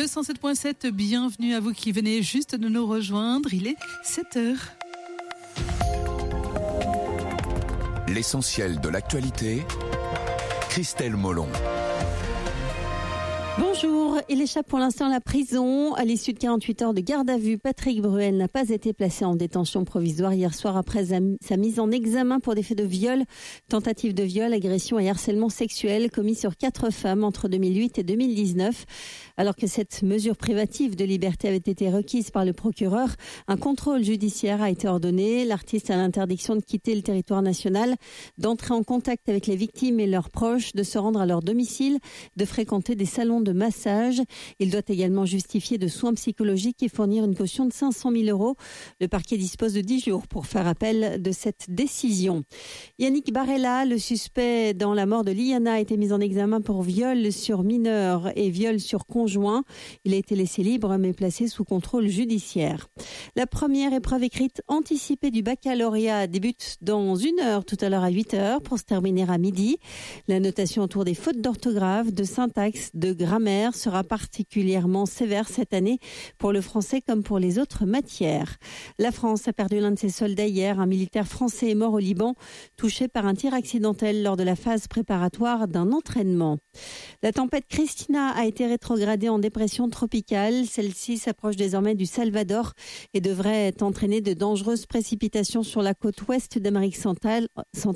107.7, bienvenue à vous qui venez juste de nous rejoindre, il est 7h. L'essentiel de l'actualité, Christelle Molon. Bonjour, il échappe pour l'instant à la prison. À l'issue de 48 heures de garde à vue, Patrick Bruel n'a pas été placé en détention provisoire hier soir après sa mise en examen pour des faits de viol, tentative de viol, agression et harcèlement sexuel commis sur 4 femmes entre 2008 et 2019. Alors que cette mesure privative de liberté avait été requise par le procureur, un contrôle judiciaire a été ordonné. L'artiste a l'interdiction de quitter le territoire national, d'entrer en contact avec les victimes et leurs proches, de se rendre à leur domicile, de fréquenter des salons de massage. Il doit également justifier de soins psychologiques et fournir une caution de 500 000 €. Le parquet dispose de 10 jours pour faire appel de cette décision. Yannick Barella, le suspect dans la mort de Liana, a été mis en examen pour viol sur mineur et viol sur conjoint. Il a été laissé libre mais placé sous contrôle judiciaire. La première épreuve écrite anticipée du baccalauréat débute dans 1 heure, tout à l'heure à 8 heures, pour se terminer à midi. La notation autour des fautes d'orthographe, de syntaxe, de grammaire sera particulièrement sévère cette année pour le français comme pour les autres matières. La France a perdu l'un de ses soldats hier. Un militaire français est mort au Liban, touché par un tir accidentel lors de la phase préparatoire d'un entraînement. La tempête Christina a été rétrogradée en dépression tropicale. Celle-ci s'approche désormais du Salvador et devrait entraîner de dangereuses précipitations sur la côte ouest d'Amérique centrale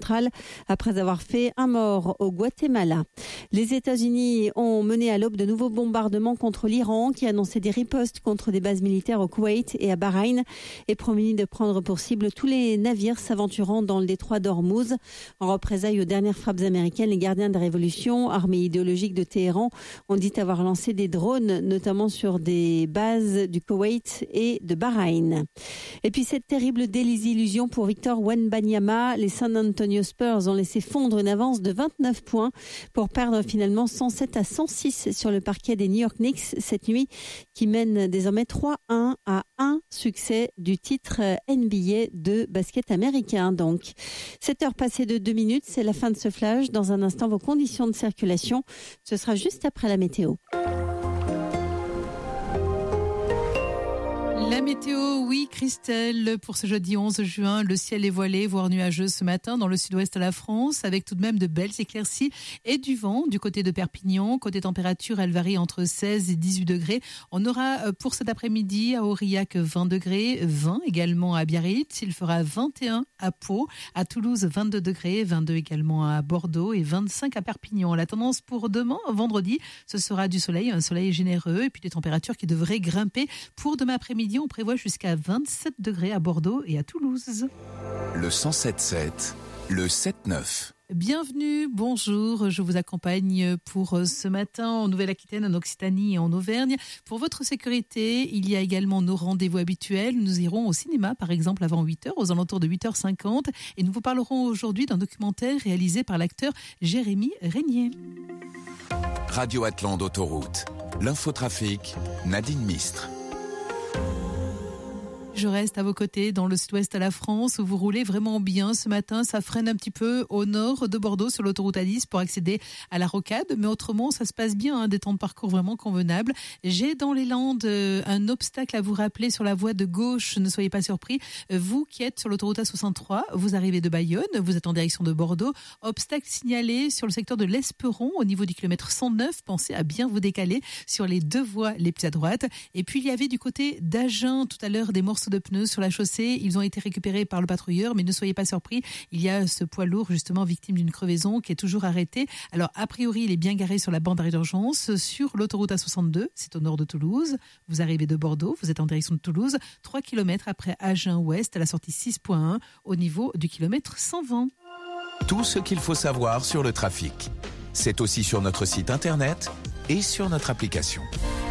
après avoir fait un mort au Guatemala. Les États-Unis ont mené à l'aube de nouveaux bombardements contre l'Iran qui a annoncé des ripostes contre des bases militaires au Koweït et à Bahreïn et promis de prendre pour cible tous les navires s'aventurant dans le détroit d'Ormuz. En représailles aux dernières frappes américaines, les gardiens de la révolution, armée idéologique de Téhéran, ont dit avoir lancé des drones, notamment sur des bases du Koweït et de Bahreïn. Et puis cette terrible désillusion pour Victor Wembanyama, les San Antonio Spurs ont laissé fondre une avance de 29 points pour perdre finalement 107-106 sur le parquet des New York Knicks cette nuit, qui mène désormais 3-1 à un succès du titre NBA de basket américain. Donc, 7 heures passées de 2 minutes, c'est la fin de ce flash. Dans un instant, vos conditions de circulation, ce sera juste après la météo. La météo, oui Christelle, pour ce jeudi 11 juin, le ciel est voilé, voire nuageux ce matin dans le sud-ouest de la France, avec tout de même de belles éclaircies et du vent du côté de Perpignan. Côté température, elle varie entre 16 et 18 degrés. On aura pour cet après-midi à Aurillac 20 degrés, 20 également à Biarritz, il fera 21 à Pau, à Toulouse 22 degrés, 22 également à Bordeaux et 25 à Perpignan. La tendance pour demain, vendredi, ce sera du soleil, un soleil généreux et puis des températures qui devraient grimper. Pour demain après-midi, on prévoit jusqu'à 27 degrés à Bordeaux et à Toulouse. Le 107.7, le 7.9. Bienvenue, bonjour, je vous accompagne pour ce matin en Nouvelle-Aquitaine, en Occitanie et en Auvergne. Pour votre sécurité, il y a également nos rendez-vous habituels. Nous irons au cinéma, par exemple, avant 8h, aux alentours de 8h50. Et nous vous parlerons aujourd'hui d'un documentaire réalisé par l'acteur Jérémy Régnier. Radio Atlante Autoroute, l'infotrafic, Nadine Mistre. Je reste à vos côtés dans le sud-ouest de la France où vous roulez vraiment bien ce matin. Ça freine un petit peu au nord de Bordeaux sur l'autoroute A10 pour accéder à la Rocade. Mais autrement, ça se passe bien, des temps de parcours vraiment convenables. J'ai dans les Landes un obstacle à vous rappeler sur la voie de gauche. Ne soyez pas surpris. Vous qui êtes sur l'autoroute A63, vous arrivez de Bayonne, vous êtes en direction de Bordeaux. Obstacle signalé sur le secteur de l'Esperon au niveau du kilomètre 109. Pensez à bien vous décaler sur les 2 voies les plus à droite. Et puis il y avait du côté d'Agen tout à l'heure des morceaux de pneus sur la chaussée. Ils ont été récupérés par le patrouilleur, mais ne soyez pas surpris. Il y a ce poids lourd, justement, victime d'une crevaison, qui est toujours arrêté. Alors, a priori, il est bien garé sur la bande d'arrêt d'urgence sur l'autoroute A62. C'est au nord de Toulouse. Vous arrivez de Bordeaux. Vous êtes en direction de Toulouse. 3 km après Agen-Ouest, à la sortie 6.1, au niveau du kilomètre 120. Tout ce qu'il faut savoir sur le trafic. C'est aussi sur notre site internet et sur notre application.